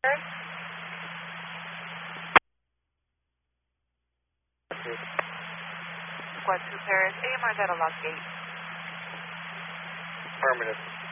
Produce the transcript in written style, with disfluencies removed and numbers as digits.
Squad 2 Paris, AMR Delta Lock Gate. Affirmative.